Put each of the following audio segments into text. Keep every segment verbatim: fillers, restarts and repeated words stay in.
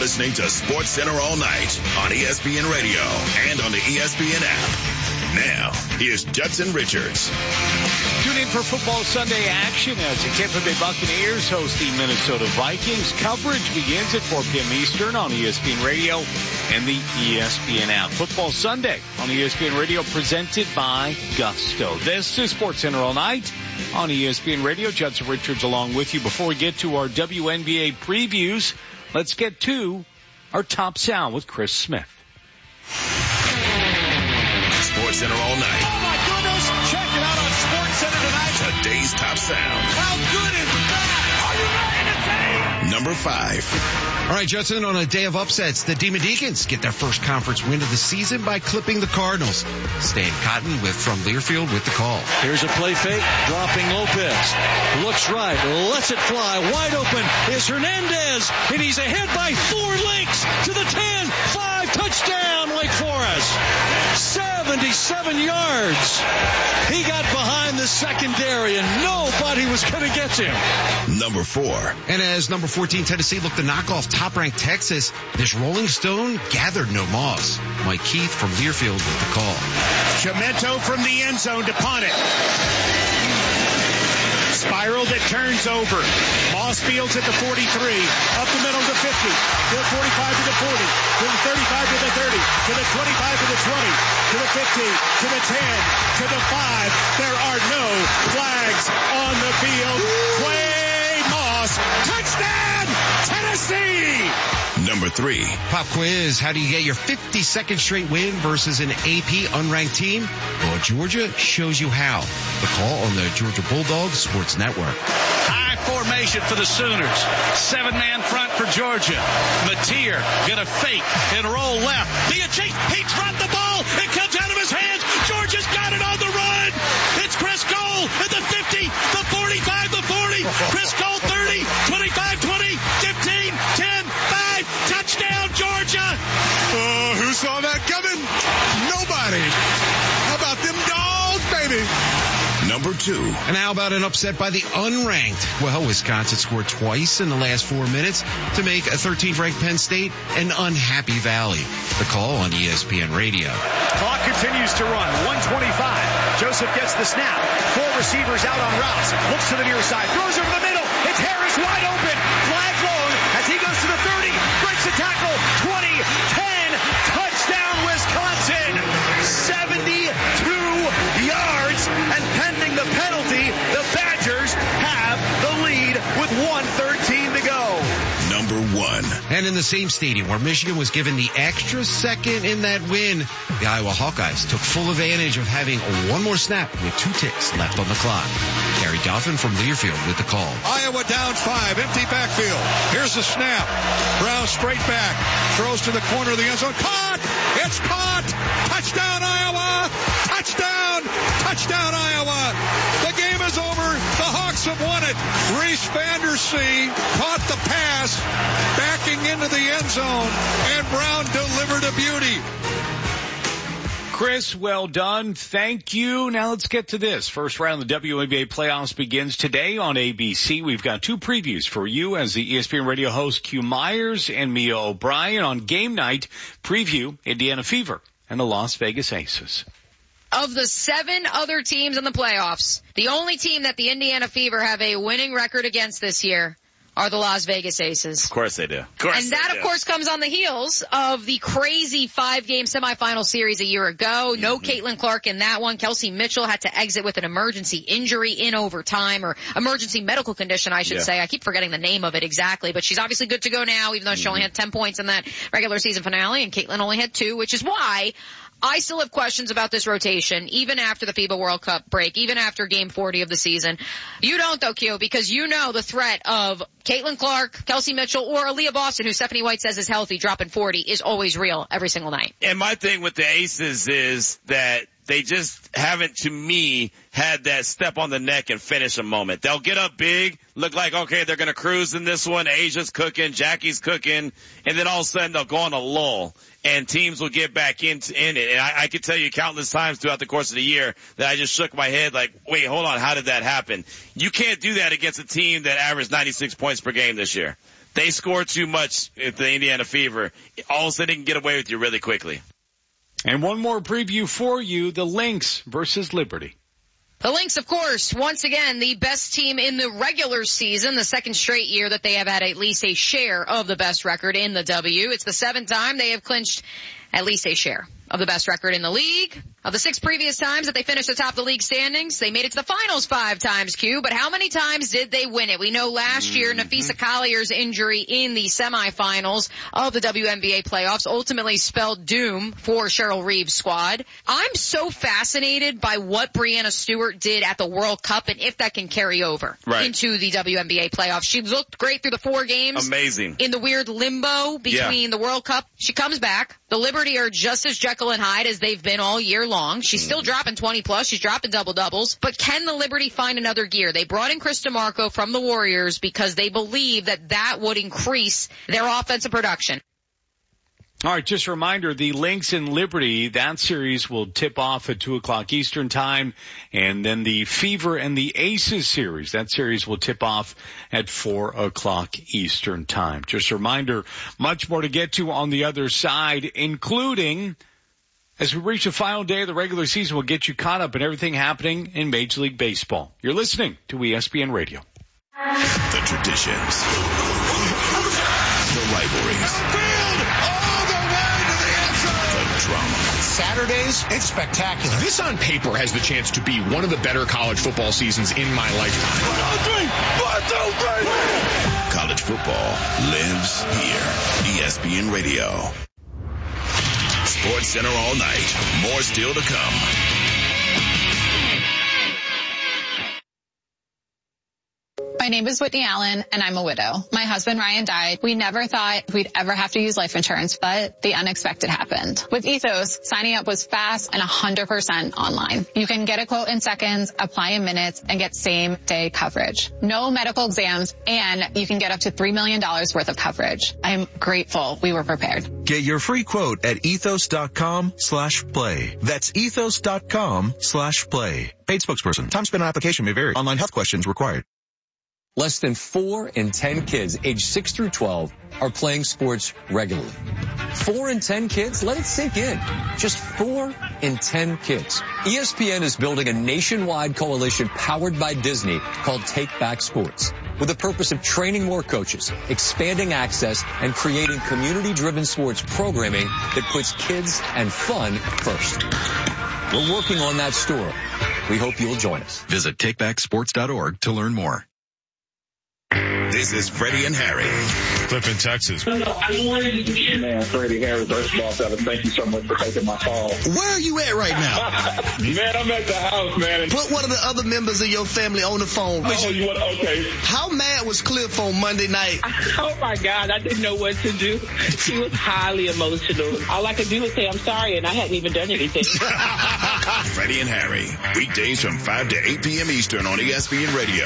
listening to Sports Center all night on E S P N Radio and on the E S P N app. Now, here's Judson Richards. Tune in for Football Sunday action as the Tampa Bay Buccaneers host the Minnesota Vikings. Coverage begins at four p.m. Eastern on E S P N Radio and the E S P N app. Football Sunday on E S P N Radio presented by Gusto. This is Sports Center all night on E S P N Radio. Judson Richards along with you. Before we get to our W N B A previews, let's get to our top sound with Chris Smith. Sports Center all night. Oh my goodness! Check it out on Sports Center tonight. Today's top sound. How good is that? Are you ready to take? Number five. All right, Judson, on a day of upsets, the Demon Deacons get their first conference win of the season by clipping the Cardinals. Stan Cotton with from Learfield with the call. Here's a play fake, dropping Lopez. Looks right, lets it fly. Wide open is Hernandez, and he's ahead by four lengths to the ten. Five, touchdown, Wake Forest. seventy-seven yards. He got behind the secondary, and nobody was going to get him. Number four. And as number fourteen Tennessee looked to knock off top-ranked Texas, this Rolling Stone gathered no moss. Mike Keith from Learfield with the call. Chimento from the end zone to punt it. Spiral that turns over. Moss Fields at the forty-three. Up the middle to fifty. To the forty-five to the forty. To the thirty-five to the thirty. To the twenty-five to the twenty. To the fifteen. To the ten. To the five. There are no flags on the field. Clay Moss. Touchdown! Tennessee! Number three. Pop quiz. How do you get your fifty-second straight win versus an A P unranked team? Well, Georgia shows you how. The call on the Georgia Bulldogs Sports Network. High formation for the Sooners. Seven-man front for Georgia. Mateer gonna fake and roll left. Via Chase. He dropped the ball. It comes out of his hands. Georgia's got it on the run. It's Chris Cole at the fifty, the forty-five, the forty. Chris Cole thirty, twenty-five, twenty, fifteen, ten, five. Touchdown, Georgia. Oh, who saw that coming? Nobody. How about them dogs, baby? Number two. And how about an upset by the unranked? Well, Wisconsin scored twice in the last four minutes to make a thirteenth ranked Penn State an unhappy Valley. The call on E S P N Radio. Clock continues to run. one twenty-five. Joseph gets the snap. Four receivers out on routes. Looks to the near side. Throws over the middle. It's Harris wide open. Flag long as he goes to the thirty. Breaks the tackle. twenty, ten. Touchdown, Wisconsin. seventy-two yards. And pending the penalty, the Badgers have the lead with one thirteen to go. Number one. And in the same stadium where Michigan was given the extra second in that win, the Iowa Hawkeyes took full advantage of having one more snap with two ticks left on the clock. Gary Doffin from Learfield with the call. Iowa down five, empty backfield. Here's the snap. Brown straight back. Throws to the corner of the end zone. Caught! It's caught! Touchdown, Iowa! Touchdown! Touchdown, Iowa! The game is over. The Hawks have won it. Reese Vandersee caught the pass, backing into the end zone, and Brown delivered a beauty. Chris, well done. Thank you. Now let's get to this. First round of the W N B A playoffs begins today on A B C. We've got two previews for you as the E S P N radio host Q Myers and Mia O'Brien. On game night, preview Indiana Fever and the Las Vegas Aces. Of the seven other teams in the playoffs, the only team that the Indiana Fever have a winning record against this year are the Las Vegas Aces. Of course they do. Of course and that, they do. of course, comes on the heels of the crazy five-game semifinal series a year ago. No mm-hmm. Caitlin Clark in that one. Kelsey Mitchell had to exit with an emergency injury in overtime, or emergency medical condition, I should yeah. say. I keep forgetting the name of it exactly, but she's obviously good to go now, even though she mm-hmm. only had ten points in that regular season finale, and Caitlin only had two, which is why I still have questions about this rotation, even after the FIBA World Cup break, even after Game forty of the season. You don't, though, Q, because you know the threat of Caitlin Clark, Kelsey Mitchell, or Aaliyah Boston, who Stephanie White says is healthy, dropping forty, is always real every single night. And my thing with the Aces is that they just haven't, to me, had that step on the neck and finish a moment. They'll get up big, look like, okay, they're going to cruise in this one. Asia's cooking, Jackie's cooking, and then all of a sudden they'll go on a lull, and teams will get back in, in it. And I, I could tell you countless times throughout the course of the year that I just shook my head like, wait, hold on, how did that happen? You can't do that against a team that averaged ninety-six points per game this year. they score too much at the Indiana Fever. All of a sudden, they can get away with you really quickly. And one more preview for you, the Lynx versus Liberty. The Lynx, of course, once again, the best team in the regular season, the second straight year that they have had at least a share of the best record in the W. It's the seventh time they have clinched at least a share of the best record in the league. Of the six previous times that they finished atop the league standings, they made it to the finals five times, Q, but how many times did they win it? We know last year, mm-hmm. Nafisa Collier's injury in the semifinals of the W N B A playoffs ultimately spelled doom for Cheryl Reeves' squad. I'm so fascinated by what Breanna Stewart did at the World Cup and if that can carry over right. into the W N B A playoffs. She looked great through the four games. Amazing. In the weird limbo between yeah. the World Cup. She comes back. The Liberty are just as Jekyll and Hyde as they've been all year long. She's still dropping twenty plus. She's dropping double doubles. But can the Liberty find another gear? They brought in Chris DeMarco from the Warriors because they believe that that would increase their offensive production. All right, just a reminder, the Lynx and Liberty, that series will tip off at two o'clock Eastern time. And then the Fever and the Aces series, that series will tip off at four o'clock Eastern time. Just a reminder, much more to get to on the other side, including as we reach the final day of the regular season, we'll get you caught up in everything happening in Major League Baseball. You're listening to E S P N Radio. The traditions, the rivalries, all the way to the end zone. The drama. Saturdays, it's spectacular. This on paper has the chance to be one of the better college football seasons in my lifetime. One, two, three. One, two, three. College football lives here. E S P N Radio. Sports Center all night. More still to come. My name is Whitney Allen, and I'm a widow. My husband, Ryan, died. We never thought we'd ever have to use life insurance, but the unexpected happened. With Ethos, signing up was fast and one hundred percent online. You can get a quote in seconds, apply in minutes, and get same-day coverage. No medical exams, and you can get up to three million dollars worth of coverage. I'm grateful we were prepared. Get your free quote at ethos.com slash play. That's ethos.com slash play. Paid spokesperson. Time spent on application may vary. Online health questions required. Less than four in ten kids aged six through twelve are playing sports regularly. Four in ten kids? Let it sink in. Just four in ten kids. E S P N is building a nationwide coalition powered by Disney called Take Back Sports, with the purpose of training more coaches, expanding access, and creating community-driven sports programming that puts kids and fun first. We're working on that story. We hope you'll join us. Visit take back sports dot org to learn more. This is Freddie and Harry. Clip in Texas. Man, Freddie Harry, first of all, fellas, thank you so much for taking my call. Where are you at right now? Man, I'm at the house, man. Put one of the other members of your family on the phone. Oh, you want, okay. How mad was Cliff on Monday night? Oh, my God. I didn't know what to do. He was highly emotional. All I could do was say, I'm sorry, and I hadn't even done anything. Freddie and Harry, weekdays from five to eight p.m. Eastern on E S P N Radio.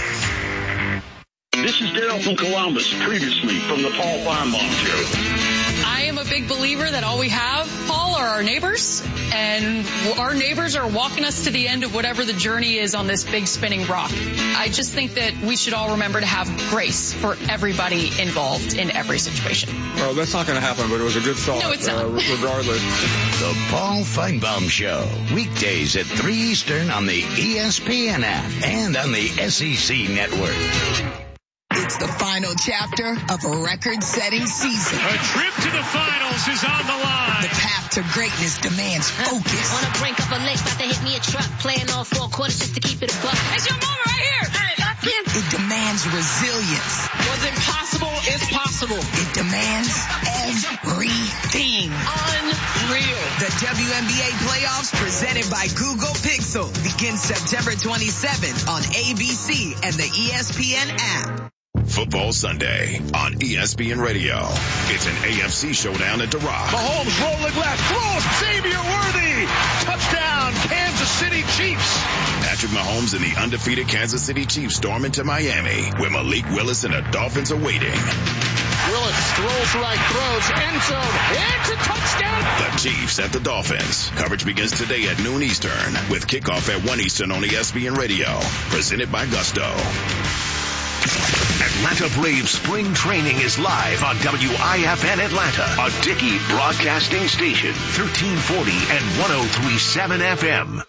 This is Dale from Columbus, previously from the Paul Feinbaum Show. I am a big believer that all we have, Paul, are our neighbors, and our neighbors are walking us to the end of whatever the journey is on this big spinning rock. I just think that we should all remember to have grace for everybody involved in every situation. Well, that's not going to happen, but it was a good thought. No, it's not. Uh, regardless. The Paul Feinbaum Show, weekdays at three Eastern on the E S P N app and on the S E C network. It's the final chapter of a record-setting season. A trip to the finals is on the line. The path to greatness demands focus. On the brink of a lake, about to hit me a truck, playing all four quarters just to keep it a buck. It's your moment right here. Hey, lock in. It demands resilience. What's impossible is possible. It demands everything. Unreal. The W N B A playoffs presented by Google Pixel begins September twenty-seventh on A B C and the E S P N app. Football Sunday on E S P N Radio. It's an A F C showdown at the Rock. Mahomes rolling left, throws, Xavier Worthy. Touchdown, Kansas City Chiefs. Patrick Mahomes and the undefeated Kansas City Chiefs storm into Miami, where Malik Willis and the Dolphins are waiting. Willis throws right, throws, end zone. It's a touchdown. The Chiefs at the Dolphins. Coverage begins today at noon Eastern, with kickoff at one Eastern on E S P N Radio. Presented by Gusto. Atlanta Braves spring training is live on W I F N Atlanta, a Dickey broadcasting station, thirteen forty and one oh three point seven F M.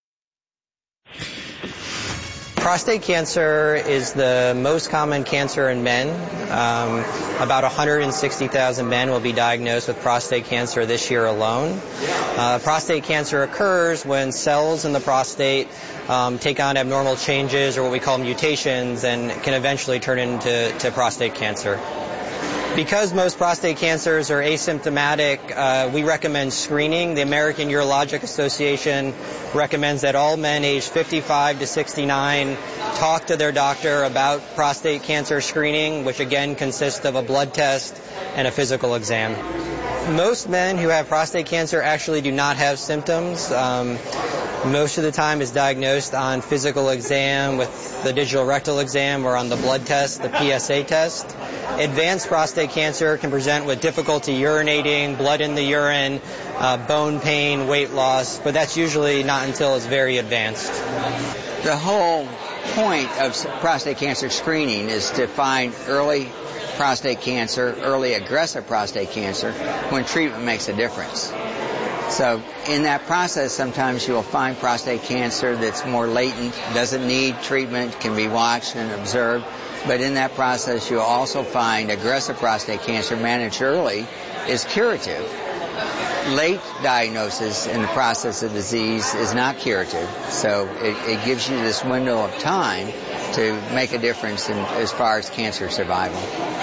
Prostate cancer is the most common cancer in men. Um, about one hundred sixty thousand men will be diagnosed with prostate cancer this year alone. Uh, prostate cancer occurs when cells in the prostate um, take on abnormal changes, or what we call mutations, and can eventually turn into to prostate cancer. Because most prostate cancers are asymptomatic, uh, we recommend screening. The American Urologic Association recommends that all men aged fifty-five to sixty-nine talk to their doctor about prostate cancer screening, which again consists of a blood test and a physical exam. Most men who have prostate cancer actually do not have symptoms. Um, most of the time is diagnosed on physical exam with the digital rectal exam or on the blood test, the P S A test. Advanced prostate cancer can present with difficulty urinating, blood in the urine, uh, bone pain, weight loss, but that's usually not until it's very advanced. The whole point of prostate cancer screening is to find early prostate cancer, early aggressive prostate cancer, when treatment makes a difference. So in that process, sometimes you'll find prostate cancer that's more latent, doesn't need treatment, can be watched and observed. But in that process, you'll also find aggressive prostate cancer managed early is curative. Late diagnosis in the process of disease is not curative. So it, it gives you this window of time to make a difference in, as far as cancer survival.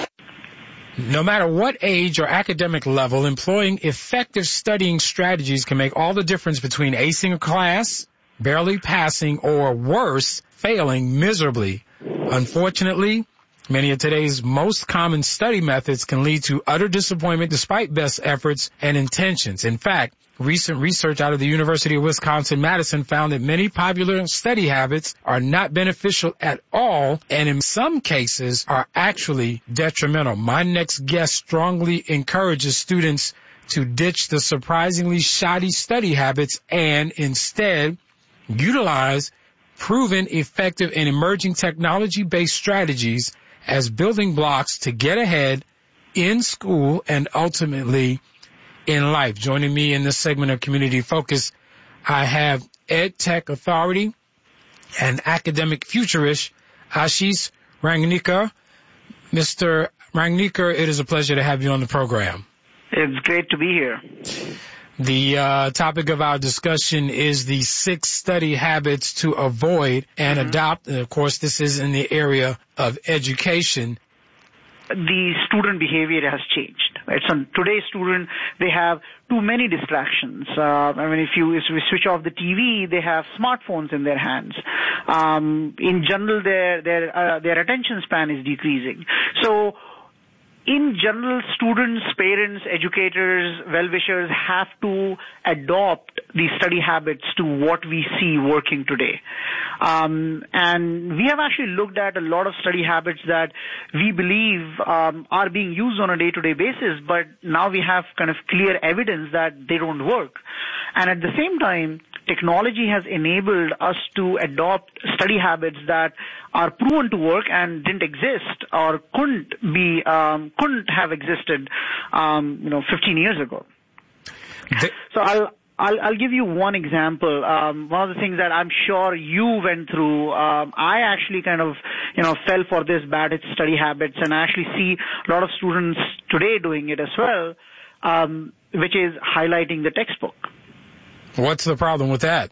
No matter what age or academic level, employing effective studying strategies can make all the difference between acing a class, barely passing, or worse, failing miserably. Unfortunately, many of today's most common study methods can lead to utter disappointment despite best efforts and intentions. In fact, recent research out of the University of Wisconsin-Madison found that many popular study habits are not beneficial at all, and in some cases are actually detrimental. My next guest strongly encourages students to ditch the surprisingly shoddy study habits and instead utilize proven, effective, and emerging technology-based strategies as building blocks to get ahead in school and ultimately in life. Joining me in this segment of Community Focus, I have Ed Tech Authority and academic futurist Ashish Rangneekar. Mister Rangneekar, it is a pleasure to have you on the program. It's great to be here. The uh, topic of our discussion is the six study habits to avoid and mm-hmm. adopt. And of course, this is in the area of education. The student behavior has changed. Right? So today's student, they have too many distractions. Uh, I mean, if you, if you switch off the T V, they have smartphones in their hands. Um, in general, their their uh, their attention span is decreasing. So in general, students, parents, educators, well-wishers have to adopt these study habits to what we see working today. Um, and we have actually looked at a lot of study habits that we believe um, are being used on a day-to-day basis, but now we have kind of clear evidence that they don't work. And at the same time, technology has enabled us to adopt study habits that are proven to work and didn't exist or couldn't be um, couldn't have existed, um, you know, fifteen years ago. The- so I'll. I'll, I'll give you one example. Um, one of the things that I'm sure you went through, um, I actually kind of, you know, fell for this bad study habits, and I actually see a lot of students today doing it as well, um, which is highlighting the textbook. What's the problem with that?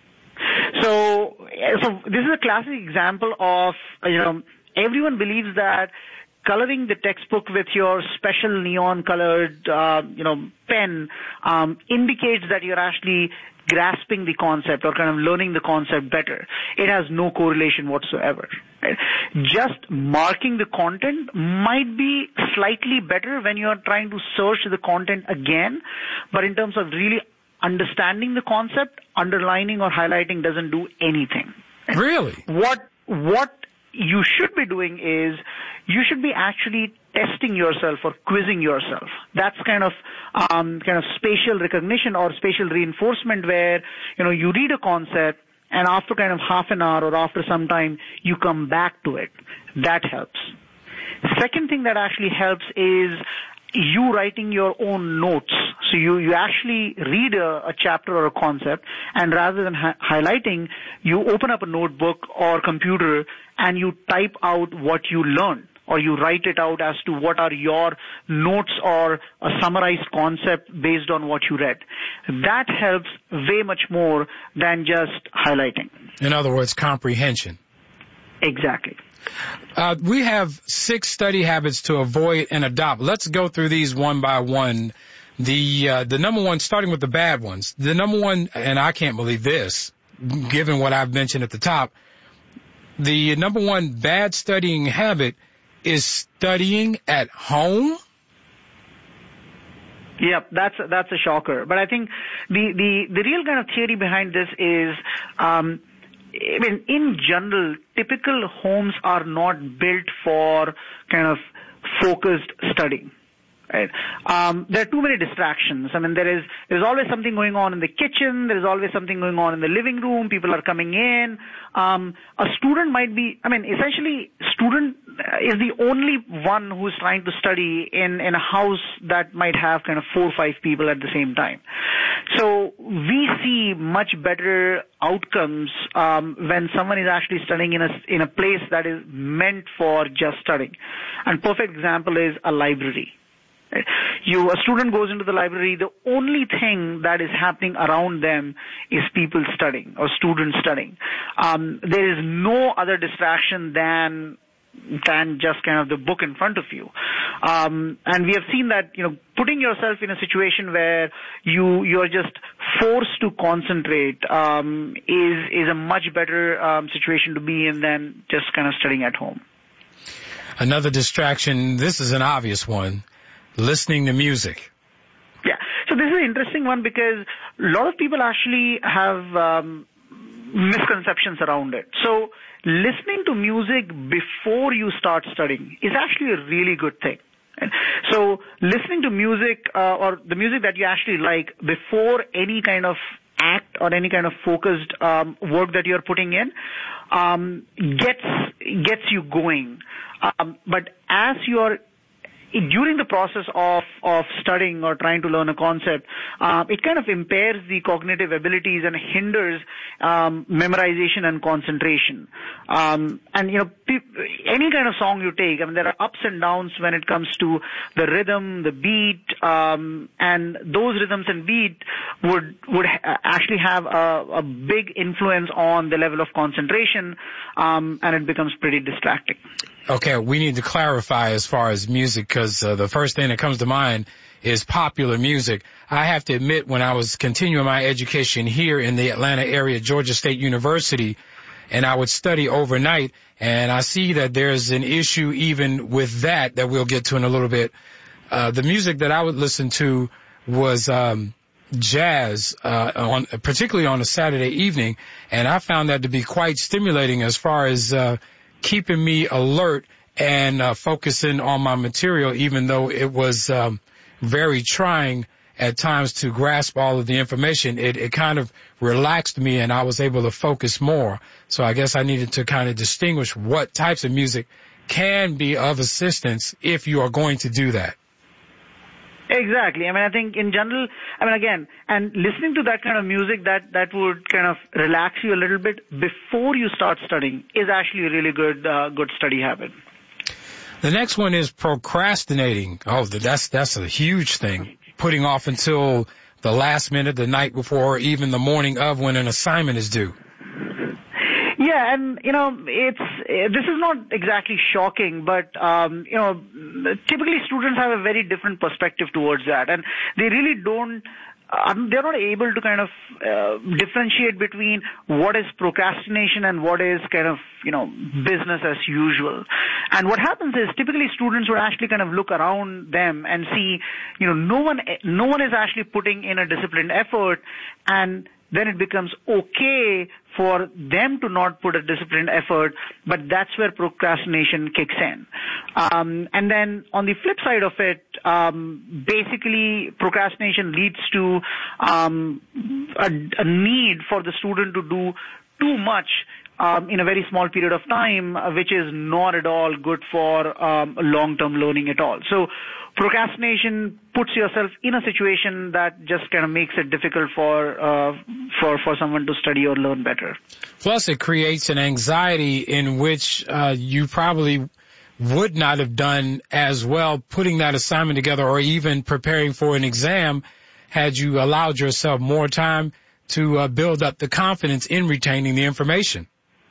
So, so this is a classic example of, you know, everyone believes that coloring the textbook with your special neon-colored, uh, you know, pen um, indicates that you're actually grasping the concept or kind of learning the concept better. It has no correlation whatsoever. Right? Just marking the content might be slightly better when you're trying to search the content again, but in terms of really understanding the concept, underlining or highlighting doesn't do anything. Really? What what you should be doing is you should be actually testing yourself or quizzing yourself. That's kind of um, kind of spatial recognition or spatial reinforcement, where you know you read a concept and after kind of half an hour or after some time you come back to it. That helps. Second thing that actually helps is you writing your own notes. So you, you actually read a, a chapter or a concept, and rather than hi- highlighting, you open up a notebook or computer and you type out what you learned, or you write it out as to what are your notes or a summarized concept based on what you read. That helps way much more than just highlighting. In other words, comprehension. Exactly. Uh, we have six study habits to avoid and adopt. Let's go through these one by one. The uh, the number one, starting with the bad ones. The number one, and I can't believe this, given what I've mentioned at the top, the number one bad studying habit is studying at home. Yep, that's that's a shocker. But I think the the the real kind of theory behind this is, um, I mean, in general, typical homes are not built for kind of focused studying. Right. Um, there are too many distractions. I mean, there is there's always something going on in the kitchen. There is always something going on in the living room. People are coming in. Um, a student might be. I mean, essentially, student is the only one who's trying to study in in a house that might have kind of four or five people at the same time. So we see much better outcomes um, when someone is actually studying in a in a place that is meant for just studying. And perfect example is a library. You, a student goes into the library, the only thing that is happening around them is people studying or students studying. Um, there is no other distraction than than just kind of the book in front of you. Um, and we have seen that, you know, putting yourself in a situation where you you are just forced to concentrate um, is is a much better um, situation to be in than just kind of studying at home. Another distraction, this is an obvious one. Listening to music. Yeah. So this is an interesting one because a lot of people actually have um, misconceptions around it. So listening to music before you start studying is actually a really good thing. And so listening to music uh, or the music that you actually like before any kind of act or any kind of focused um, work that you're putting in um, gets gets you going. Um, but as you're during the process of, of studying or trying to learn a concept, uh, it kind of impairs the cognitive abilities and hinders um, memorization and concentration. Um, and, you know, pe- any kind of song you take, I mean, there are ups and downs when it comes to the rhythm, the beat, um, and those rhythms and beat would would ha- actually have a, a big influence on the level of concentration, um, and it becomes pretty distracting. Okay, we need to clarify as far as music, because uh, the first thing that comes to mind is popular music. I have to admit, when I was continuing my education here in the Atlanta area, Georgia State University, and I would study overnight, and I see that there's an issue even with that that we'll get to in a little bit. Uh, the music that I would listen to was um, jazz, uh, on particularly on a Saturday evening, and I found that to be quite stimulating as far as uh, keeping me alert and uh, focusing on my material, even though it was um, very trying at times to grasp all of the information. It, it kind of relaxed me, and I was able to focus more. So I guess I needed to kind of distinguish what types of music can be of assistance if you are going to do that. Exactly. I mean, I think in general, I mean, again, and listening to that kind of music that, that would kind of relax you a little bit before you start studying is actually a really good, uh, good study habit. The next one is procrastinating. Oh, that's, that's a huge thing. Putting off until the last minute, the night before, or even the morning of when an assignment is due. Yeah, and, you know, it's, this is not exactly shocking, but, um, you know, typically students have a very different perspective towards that, and they really don't, um, they're not able to kind of uh, differentiate between what is procrastination and what is kind of, you know, business as usual. And what happens is typically students would actually kind of look around them and see, you know, no one, no one is actually putting in a disciplined effort, and then it becomes okay for them to not put a disciplined effort, but that's where procrastination kicks in. Um, and then on the flip side of it, um, basically procrastination leads to um, a, a need for the student to do too much um, in a very small period of time, uh, which is not at all good for um, long-term learning at all. So procrastination puts yourself in a situation that just kind of makes it difficult for uh, for for someone to study or learn better. Plus, it creates an anxiety in which uh, you probably would not have done as well putting that assignment together or even preparing for an exam had you allowed yourself more time to uh, build up the confidence in retaining the information.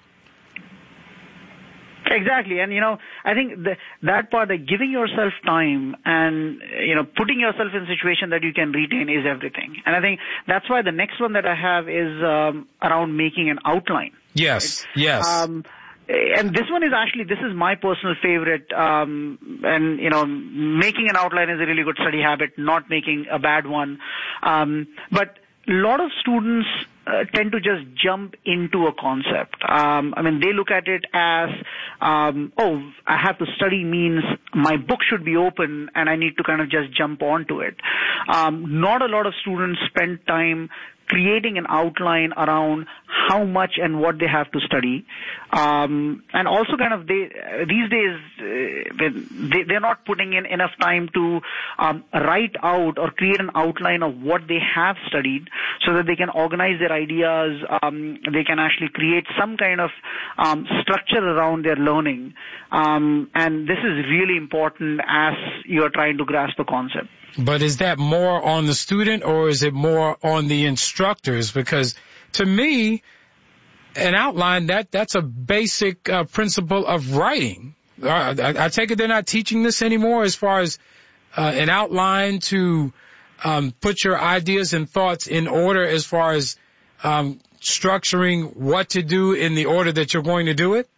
Exactly. And, you know, I think the, that part, like giving yourself time and, you know, putting yourself in a situation that you can retain is everything. And I think that's why the next one that I have is um, around making an outline. Yes, yes. Um, and this one is actually, this is my personal favorite. Um, and, you know, making an outline is a really good study habit, not making a bad one. Um, but a lot of students uh, tend to just jump into a concept. Um, I mean, they look at it as, um, oh, I have to study means my book should be open and I need to kind of just jump onto it. Um, not a lot of students spend time creating an outline around how much and what they have to study. Um, and also kind of they, these days, uh, they, they're not putting in enough time to um, write out or create an outline of what they have studied so that they can organize their ideas. Um, they can actually create some kind of um, structure around their learning. Um, and this is really important as you're trying to grasp the concept. But is that more on the student or is it more on the instructors? Because to me, an outline, that that's a basic uh, principle of writing. Uh, I, I take it they're not teaching this anymore as far as uh, an outline to um, put your ideas and thoughts in order as far as um, structuring what to do in the order that you're going to do it?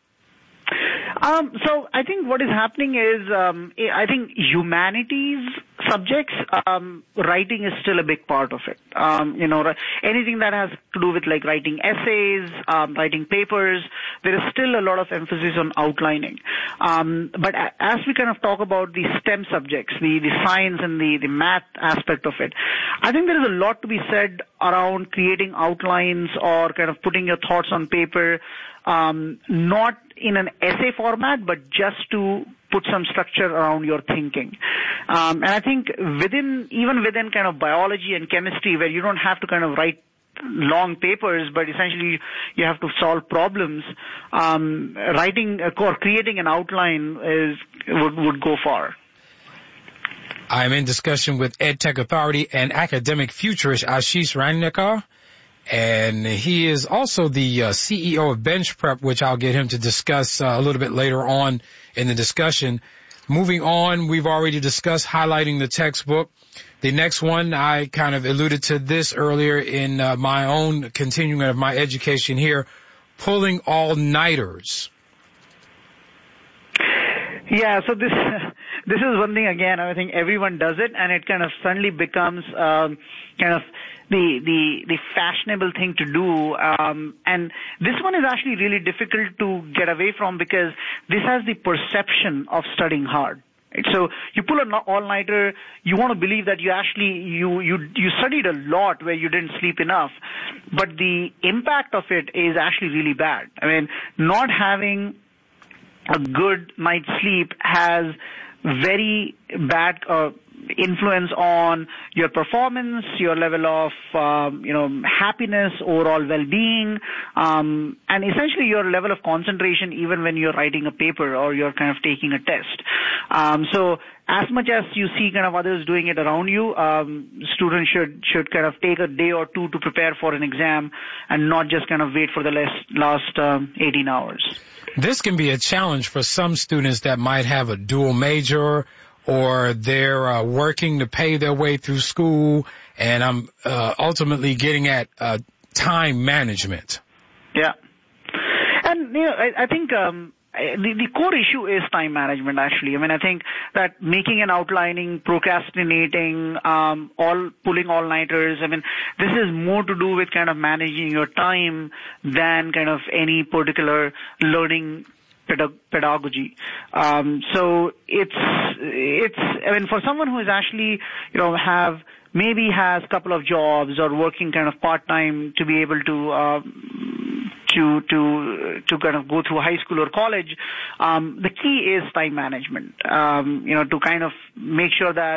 Um, so I think what is happening is, um, I think humanities subjects, um, writing is still a big part of it. Um, you know, anything that has to do with like writing essays, um, writing papers, there is still a lot of emphasis on outlining. Um, but as we kind of talk about the STEM subjects, the, the science and the, the math aspect of it, I think there is a lot to be said around creating outlines or kind of putting your thoughts on paper, um, not in an essay format, but just to put some structure around your thinking. Um, and I think within, even within kind of biology and chemistry, where you don't have to kind of write long papers, but essentially you have to solve problems, um, writing or creating an outline is would, would go far. I'm in discussion with EdTech Authority and academic futurist Ashish Rangnekar. And he is also the uh, C E O of Bench Prep, which I'll get him to discuss uh, a little bit later on in the discussion. Moving on, we've already discussed highlighting the textbook. The next one, I kind of alluded to this earlier in uh, my own continuing of my education here, pulling all-nighters. Yeah, so this this is one thing, again, I think everyone does it, and it kind of suddenly becomes um, kind of the the the fashionable thing to do, um, and this one is actually really difficult to get away from because this has the perception of studying hard. Right? So you pull an all-nighter, you want to believe that you actually you you you studied a lot where you didn't sleep enough, but the impact of it is actually really bad. I mean, not having a good night's sleep has very bad uh, influence on your performance, your level of, um, you know, happiness, overall well-being, um, and essentially your level of concentration even when you're writing a paper or you're kind of taking a test. Um, so as much as you see kind of others doing it around you, um, students should should kind of take a day or two to prepare for an exam and not just kind of wait for the last, last um, eighteen hours. This can be a challenge for some students that might have a dual major or they're uh, working to pay their way through school, and I'm uh, ultimately getting at uh, time management. Yeah. And, you know, I, I think um, the, the core issue is time management, actually. I mean, I think that making and outlining, procrastinating, um, all pulling all-nighters, I mean, this is more to do with kind of managing your time than kind of any particular learning pedagogy. Um, so it's, it's, I mean, for someone who is actually, you know, have, maybe has a couple of jobs or working kind of part-time to be able to, um, to to to kind of go through high school or college, um, the key is time management. Um, you know, to kind of make sure that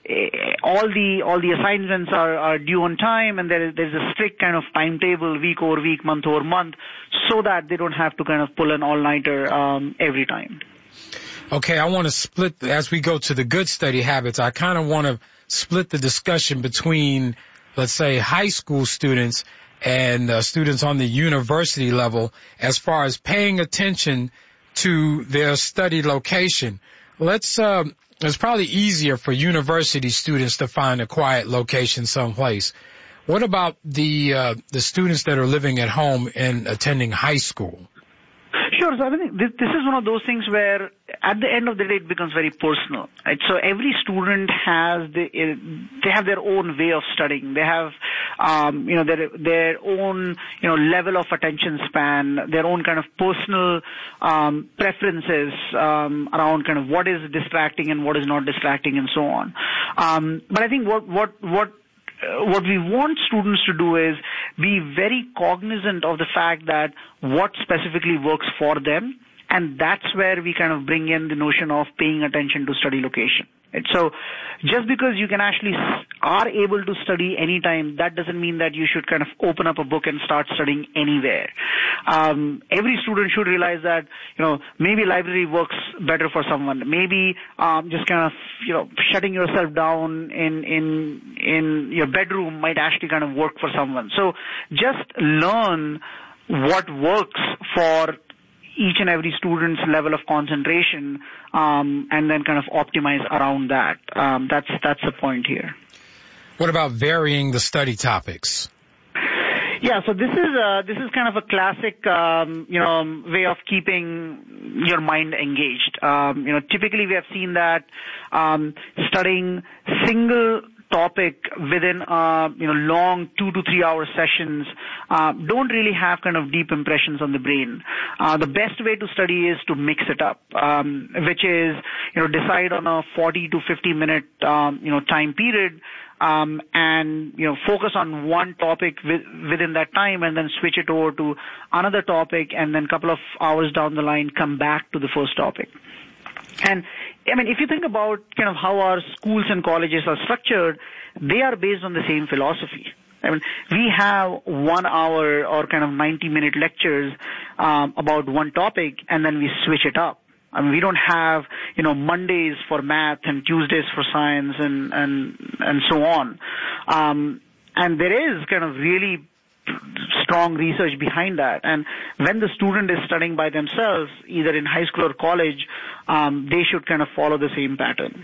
all the all the assignments are, are due on time, and there is there's a strict kind of timetable, week over week, month over month, so that they don't have to kind of pull an all-nighter um, every time. Okay, I want to split, as we go to the good study habits, I kind of want to split the discussion between, let's say, high school students and uh, students on the university level as far as paying attention to their study location. Let's, uh, it's probably easier for university students to find a quiet location someplace. What about the, uh, the students that are living at home and attending high school? Sure. So I think this, this is one of those things where at the end of the day it becomes very personal. Right? So every student has the, they have their own way of studying. They have, um, you know, their their own, you know, level of attention span, their own kind of personal um, preferences um, around kind of what is distracting and what is not distracting and so on. Um, but I think what what what what we want students to do is be very cognizant of the fact that what specifically works for them, and that's where we kind of bring in the notion of paying attention to study location. And so just because you can actually are able to study anytime, that doesn't mean that you should kind of open up a book and start studying anywhere. Um, every student should realize that, you know, maybe library works better for someone. Maybe um, just kind of, you know, shutting yourself down in, in, in your bedroom might actually kind of work for someone. So just learn what works for each and every student's level of concentration, um, and then kind of optimize around that. Um, that's that's the point here. What about varying the study topics? Yeah, so this is uh, this is kind of a classic, um, you know, way of keeping your mind engaged. Um, you know, typically we have seen that um, studying single topic within, uh, you know, long two to three hour sessions, uh, don't really have kind of deep impressions on the brain. Uh, the best way to study is to mix it up, um, which is, you know, decide on a forty to fifty minute, um, you know, time period, um, and, you know, focus on one topic with, within that time and then switch it over to another topic, and then a couple of hours down the line come back to the first topic. And I mean, if you think about kind of how our schools and colleges are structured, they are based on the same philosophy. I mean, we have one hour or kind of ninety minute lectures um, about one topic, and then we switch it up. I mean, we don't have, you know, Mondays for math and Tuesdays for science and and and so on. Um, and there is kind of really strong research behind that. And when the student is studying by themselves, either in high school or college, um, they should kind of follow the same pattern.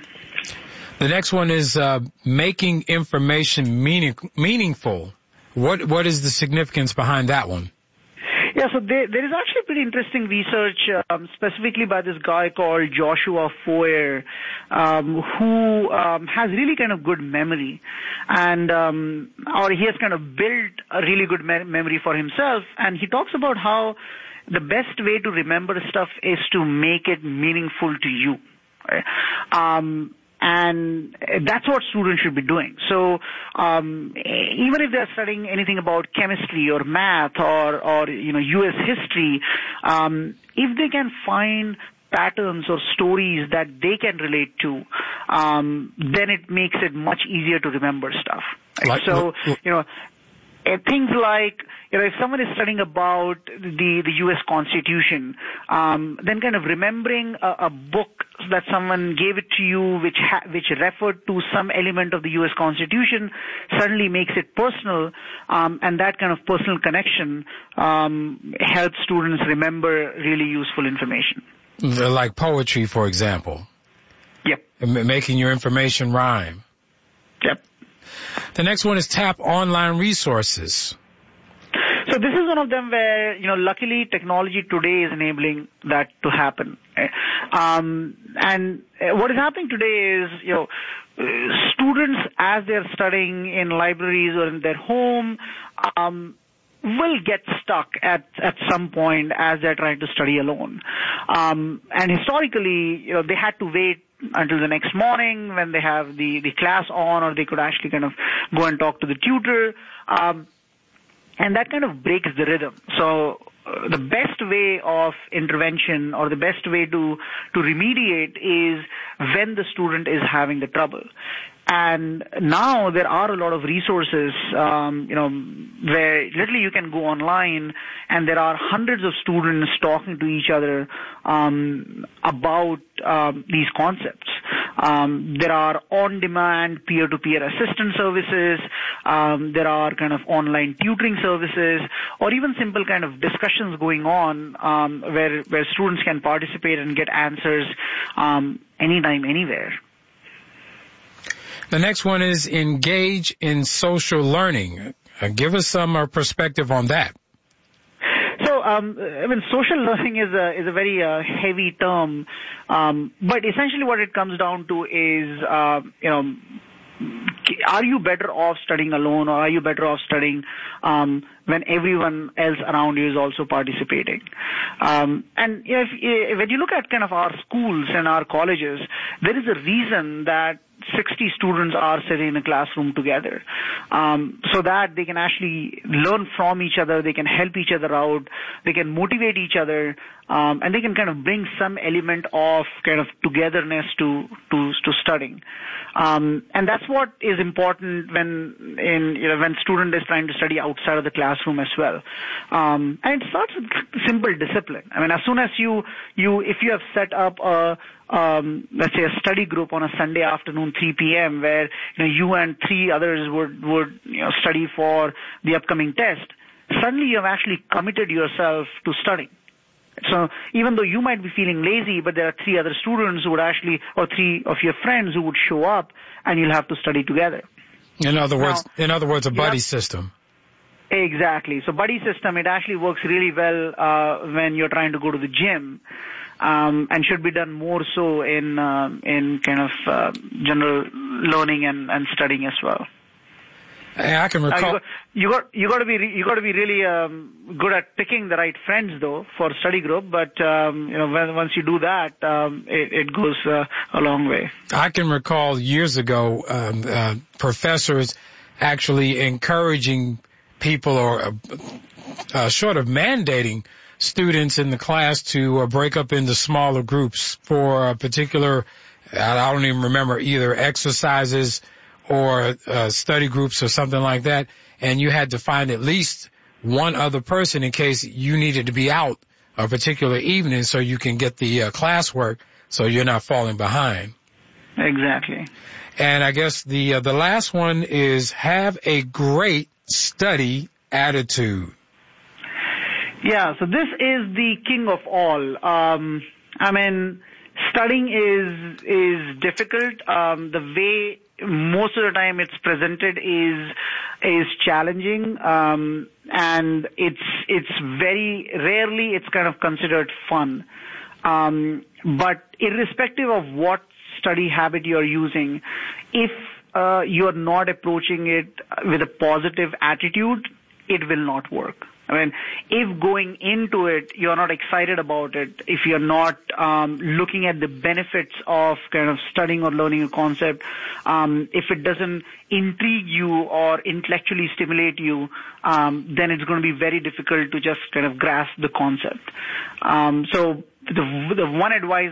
The next one is uh, making information meaning, meaningful. What what is the significance behind that one? Yeah, so there, there is actually pretty interesting research, um, specifically by this guy called Joshua Foer, um, who um, has really kind of good memory, and um, or he has kind of built a really good me- memory for himself. And he talks about how the best way to remember stuff is to make it meaningful to you. Right? Um, And that's what students should be doing. So um, even if they're studying anything about chemistry or math or, or you know, U S history, um, if they can find patterns or stories that they can relate to, um, then it makes it much easier to remember stuff. Right? Like, so, you know, things like, you know, if someone is studying about the, the U S Constitution, um, then kind of remembering a, a book that someone gave it to you which ha- which referred to some element of the U S Constitution suddenly makes it personal, um, and that kind of personal connection um, helps students remember really useful information. Like poetry, for example. Yep. Making your information rhyme. Yep. The next one is tap online resources. So this is one of them where, you know, luckily technology today is enabling that to happen. Um, and what is happening today is, you know, students as they're studying in libraries or in their home, um, will get stuck at, at some point as they're trying to study alone. Um, and historically, you know, they had to wait until the next morning when they have the, the class on, or they could actually kind of go and talk to the tutor. Um, and that kind of breaks the rhythm. So the best way of intervention or the best way to, to remediate is when the student is having the trouble. And now there are a lot of resources, um, you know, where literally you can go online and there are hundreds of students talking to each other um, about um, these concepts. Um, there are on-demand peer-to-peer assistance services. Um, there are kind of online tutoring services, or even simple kind of discussions going on um, where where students can participate and get answers um, anytime, anywhere. The next one is engage in social learning. Uh, give us some uh, perspective on that. So, um, I mean, social learning is a is a very uh, heavy term, um, but essentially what it comes down to is, uh, you know, are you better off studying alone, or are you better off studying um, when everyone else around you is also participating? Um, and if, if when you look at kind of our schools and our colleges, there is a reason that sixty students are sitting in a classroom together, um, so that they can actually learn from each other, they can help each other out, they can motivate each other, um, and they can kind of bring some element of kind of togetherness to to, to studying. Um, and that's what is important when in you know when student is trying to study outside of the classroom as well. Um, and it starts with simple discipline. I mean, as soon as you you if you have set up a Um, let's say a study group on a Sunday afternoon, three p.m., where you know you and three others would would you know study for the upcoming test. Suddenly, you have actually committed yourself to studying. So even though you might be feeling lazy, but there are three other students who would actually, or three of your friends who would show up, and you'll have to study together. In other words, now, in other words, a buddy have, system. Exactly. So buddy system, it actually works really well uh, when you're trying to go to the gym. Um, and should be done more so in uh, in kind of uh, general learning and, and studying as well. I can recall. Uh, you, got, you got you got to be you got to be really um, good at picking the right friends though for study group. But um, you know when, once you do that, um, it, it goes uh, a long way. I can recall years ago um, uh, professors actually encouraging people or uh, uh, sort of mandating students in the class to uh, break up into smaller groups for a particular, I don't even remember, either exercises or uh, study groups or something like that. And you had to find at least one other person in case you needed to be out a particular evening so you can get the uh, classwork so you're not falling behind. Exactly. And I guess the uh, the last one is have a great study attitude. Yeah, so this is the king of all. Um, I mean, studying is is difficult. Um, the way most of the time it's presented is is challenging, um, and it's it's very rarely it's kind of considered fun. Um, but irrespective of what study habit you're using, if uh, you're not approaching it with a positive attitude, it will not work. I mean, if going into it, you're not excited about it, if you're not um, looking at the benefits of kind of studying or learning a concept, um, if it doesn't intrigue you or intellectually stimulate you, um, then it's going to be very difficult to just kind of grasp the concept. Um, so the, the one advice